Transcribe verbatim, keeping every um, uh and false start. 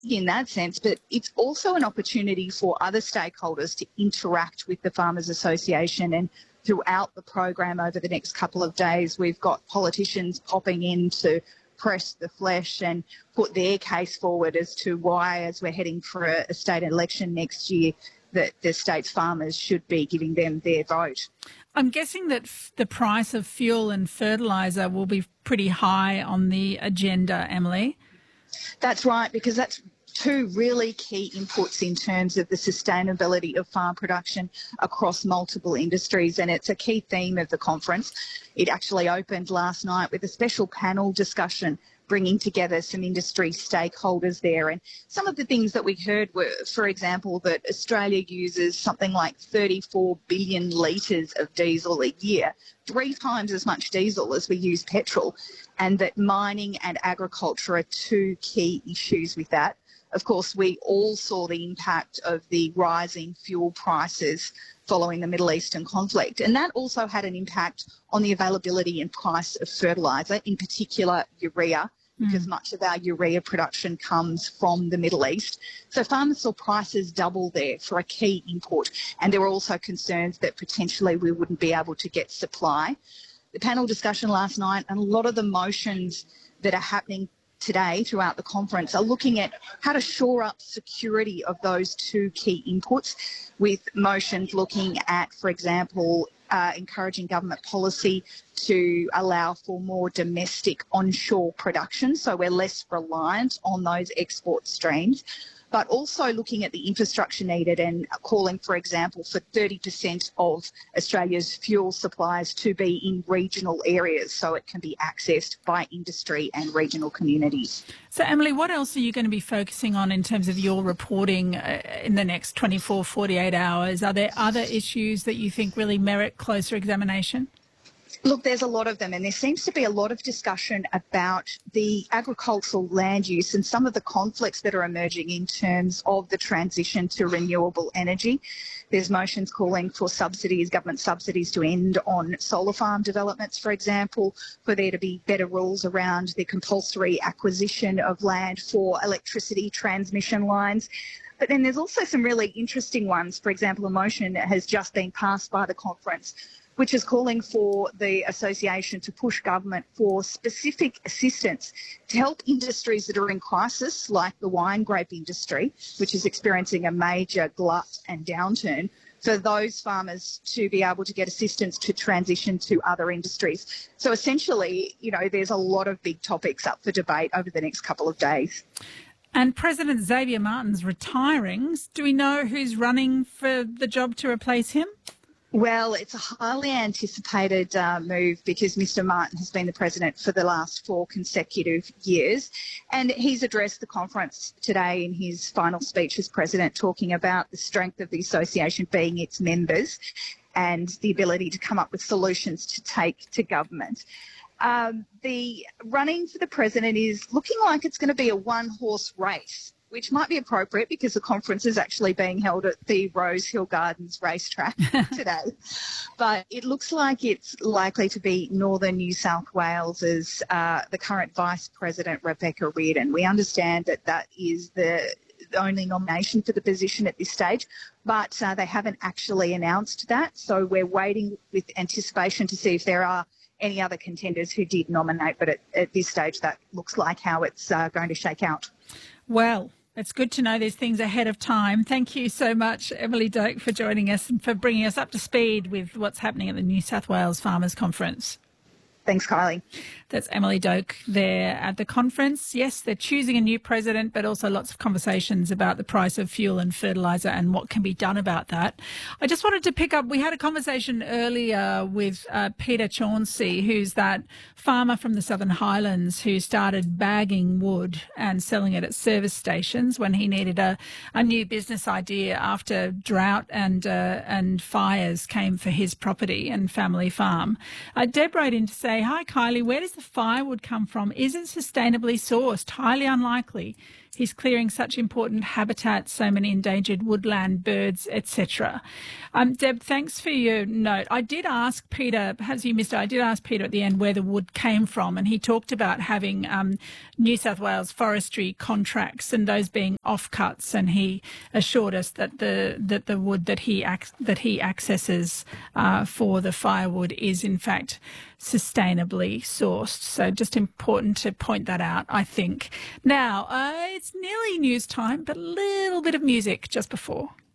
in that sense, but it's also an opportunity for other stakeholders to interact with the Farmers Association. And throughout the program over the next couple of days, we've got politicians popping in to press the flesh and put their case forward as to why, as we're heading for a, a state election next year, that the state's farmers should be giving them their vote. I'm guessing that f- the price of fuel and fertiliser will be pretty high on the agenda, Emily. That's right, because that's two really key inputs in terms of the sustainability of farm production across multiple industries, and it's a key theme of the conference. It actually opened last night with a special panel discussion bringing together some industry stakeholders there. And some of the things that we heard were, for example, that Australia uses something like thirty-four billion litres of diesel a year, three times as much diesel as we use petrol, and that mining and agriculture are two key issues with that. Of course, we all saw the impact of the rising fuel prices following the Middle Eastern conflict, and that also had an impact on the availability and price of fertiliser, in particular urea, because much of our urea production comes from the Middle East. So farmers saw prices double there for a key input, and there were also concerns that potentially we wouldn't be able to get supply. The panel discussion last night and a lot of the motions that are happening today throughout the conference are looking at how to shore up security of those two key inputs, with motions looking at, for example, uh, encouraging government policy to allow for more domestic onshore production, so we're less reliant on those export streams, but also looking at the infrastructure needed and calling, for example, for thirty percent of Australia's fuel supplies to be in regional areas so it can be accessed by industry and regional communities. So, Emily, what else are you going to be focusing on in terms of your reporting uh, in the next twenty-four, forty-eight hours? Are there other issues that you think really merit closer examination? Look, there's a lot of them, and there seems to be a lot of discussion about the agricultural land use and some of the conflicts that are emerging in terms of the transition to renewable energy. There's motions calling for subsidies, government subsidies to end on solar farm developments, for example, for there to be better rules around the compulsory acquisition of land for electricity transmission lines. But then there's also some really interesting ones. For example, a motion that has just been passed by the conference, which is calling for the association to push government for specific assistance to help industries that are in crisis, like the wine grape industry, which is experiencing a major glut and downturn, for those farmers to be able to get assistance to transition to other industries. So essentially, you know, there's a lot of big topics up for debate over the next couple of days. And President Xavier Martin's retiring. Do we know who's running for the job to replace him? Well, it's a highly anticipated uh, move because Mister Martin has been the president for the last four consecutive years, and he's addressed the conference today in his final speech as president, talking about the strength of the association being its members and the ability to come up with solutions to take to government. Um, the running for the president is looking like it's going to be a one-horse race, which might be appropriate because the conference is actually being held at the Rose Hill Gardens racetrack today. But it looks like it's likely to be Northern New South Wales's uh, the current Vice President, Rebecca Reardon. We understand that that is the only nomination for the position at this stage, but uh, they haven't actually announced that. So we're waiting with anticipation to see if there are any other contenders who did nominate, but at, at this stage that looks like how it's uh, going to shake out. Well, it's good to know these things ahead of time. Thank you so much, Emily Doak, for joining us and for bringing us up to speed with what's happening at the New South Wales Farmers Conference. Thanks, Kylie. That's Emily Doak there at the conference. Yes, they're choosing a new president, but also lots of conversations about the price of fuel and fertiliser and what can be done about that. I just wanted to pick up, we had a conversation earlier with uh, Peter Chauncey, who's that farmer from the Southern Highlands who started bagging wood and selling it at service stations when he needed a, a new business idea after drought and uh, and fires came for his property and family farm. Uh, Deb wrote in to say, "Hi Kylie, where does the firewood come from? Isn't sustainably sourced? Highly unlikely. He's clearing such important habitats, so many endangered woodland, birds, et cetera. Um, Deb, thanks for your note. I did ask Peter, perhaps you missed it, I did ask Peter at the end where the wood came from, and he talked about having um, New South Wales forestry contracts and those being offcuts, and he assured us that the that the wood that he ac- that he accesses uh, for the firewood is in fact sustainably sourced. So just important to point that out, I think. Now, uh, it's nearly news time, but a little bit of music just before.